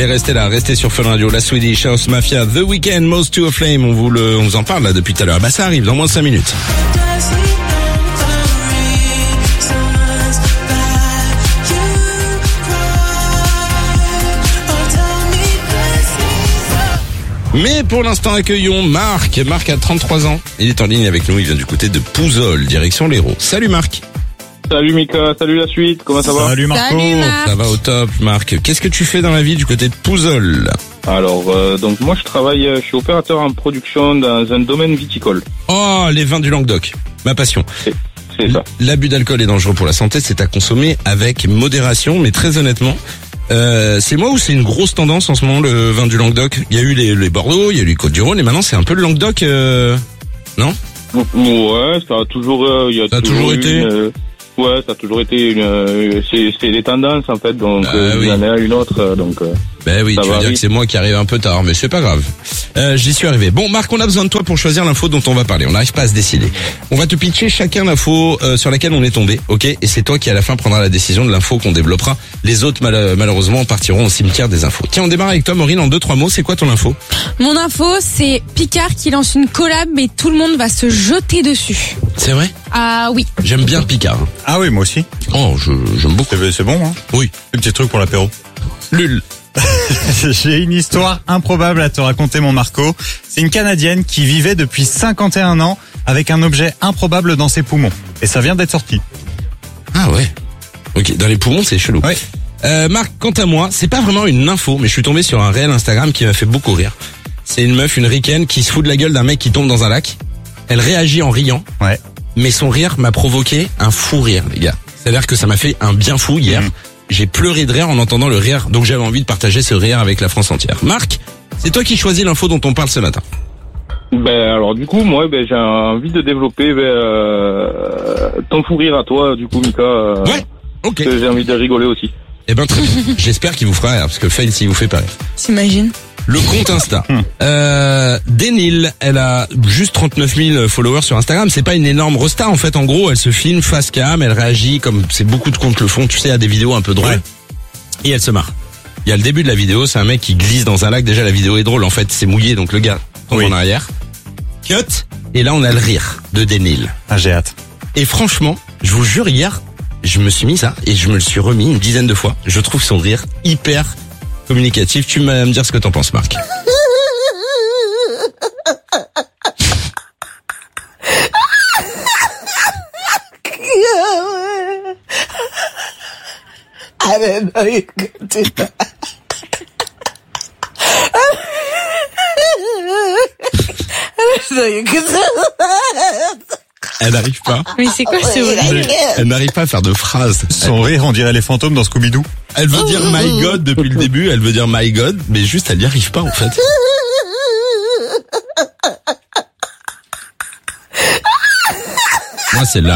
Allez, restez là, restez sur Fun Radio. La Swedish House Mafia, The Weeknd, Most to a Flame. On vous en parle là depuis tout à l'heure. Bah ça arrive dans moins de 5 minutes. Mais pour l'instant, accueillons Marc. Marc a 33 ans. Il est en ligne avec nous. Il vient du côté de Pouzol, direction l'Hérault. Salut Marc. Salut Mika, salut la suite, comment ça va? Salut Marco. Salut, Marc. Ça va au top Marc. Qu'est-ce que tu fais dans la vie du côté de Pouzol? Alors, donc moi je travaille, je suis opérateur en production dans un domaine viticole. Oh, les vins du Languedoc. Ma passion. C'est ça. L'abus d'alcool est dangereux pour la santé. C'est à consommer avec modération. Mais très honnêtement, c'est moi ou c'est une grosse tendance en ce moment le vin du Languedoc? Il y a eu les Bordeaux, il y a eu les Côtes-du-Rhône et maintenant c'est un peu le Languedoc, non? Ouais, ça a toujours, Ça a toujours été. Ouais, ça a toujours été c'est des tendances en fait, donc oui. d'une année à une autre, donc. Ben oui, ça tu veux varie. dire que c'est moi qui arrive un peu tard, mais c'est pas grave. J'y suis arrivé. Bon, Marc, on a besoin de toi pour choisir l'info dont on va parler. On n'arrive pas à se décider. On va te pitcher chacun l'info sur laquelle on est tombé, ok? Et c'est toi qui à la fin prendras la décision de l'info qu'on développera. Les autres, malheureusement, partiront au cimetière des infos. Tiens, on démarre avec toi, Maureen, en 2-3 mots. C'est quoi ton info? Mon info, c'est Picard qui lance une collab, mais tout le monde va se jeter dessus. C'est vrai? Ah oui. J'aime bien Picard. Ah oui, moi aussi. Oh, j'aime beaucoup. C'est bon, hein? Oui. Un petit truc pour l'apéro. Lul. J'ai une histoire improbable à te raconter, mon Marco. C'est une Canadienne qui vivait depuis 51 ans avec un objet improbable dans ses poumons. Et ça vient d'être sorti. Ah ouais. Ok, dans les poumons, c'est chelou. Ouais. Marc, quant à moi, c'est pas vraiment une info, mais je suis tombé sur un réel Instagram qui m'a fait beaucoup rire. C'est une meuf, une ricaine, qui se fout de la gueule d'un mec qui tombe dans un lac. Elle réagit en riant. Ouais. Mais son rire m'a provoqué un fou rire, les gars. C'est-à-dire que ça m'a fait un bien fou hier. J'ai pleuré de rire en entendant le rire, donc j'avais envie de partager ce rire avec la France entière. Marc, c'est toi qui choisis l'info dont on parle ce matin. Ben alors du coup moi j'ai envie de développer ton fou rire à toi du coup Mika. Ouais, ok. Que j'ai envie de rigoler aussi. Eh ben très bien. J'espère qu'il vous fera rire, parce que fail s'il vous fait pas rire. T'imagines? Le compte Insta. Denil, elle a juste 39 000 followers sur Instagram. C'est pas une énorme resta en fait. En gros, elle se filme face cam, elle réagit comme c'est beaucoup de comptes le font, tu sais, à des vidéos un peu drôles. Ouais. Et elle se marre. Il y a le début de la vidéo, c'est un mec qui glisse dans un lac. Déjà, la vidéo est drôle. En fait, c'est mouillé, donc le gars tombe en arrière. Cut. Et là, on a le rire de Denil. Ah, j'ai hâte. Et franchement, je vous jure, hier, je me suis mis ça et je me le suis remis une dizaine de fois. Je trouve son rire hyper communicatif. Tu vas me dire ce que t'en penses, Marc. Elle n'arrive pas. Mais c'est quoi ce rire? Elle n'arrive pas à faire de phrases. Son rire, on dirait les fantômes dans Scooby-Doo. Elle veut dire my God depuis le début. Elle veut dire my God, mais juste elle n'y arrive pas en fait. Moi c'est là.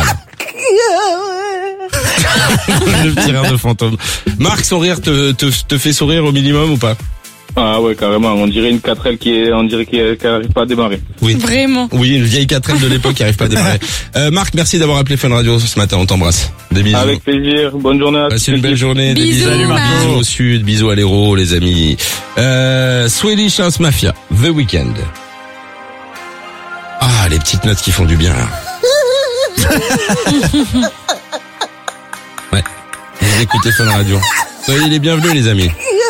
Le petit rire de fantôme. Marc, son rire te fait sourire au minimum ou pas? Ah ouais carrément, on dirait une 4L qu'elle arrive pas à démarrer. Oui. Vraiment. Oui, une vieille 4L de l'époque qui arrive pas à démarrer. Marc, merci d'avoir appelé Fun Radio ce matin, on t'embrasse. Des bisous. Avec plaisir, bonne journée à tous. Passez une belle journée, des Bisous, bisous. Marc. Bisous au sud, bisous à l'Hérault, les amis. Swedish House Mafia, The Weeknd. Ah, les petites notes qui font du bien, là. Ouais. Vous écoutez Fun Radio. Soyez les bienvenus, les amis.